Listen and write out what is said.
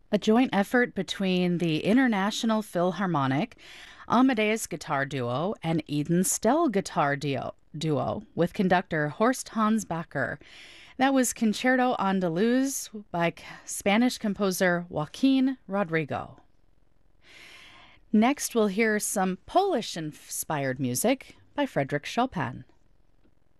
A joint effort between the International Philharmonic, Amadeus Guitar Duo, and Eden Stell Duo with conductor Horst Hans Bacher. That was Concerto Andaluz by Spanish composer Joaquin Rodrigo. Next, we'll hear some Polish inspired music by Frédéric Chopin.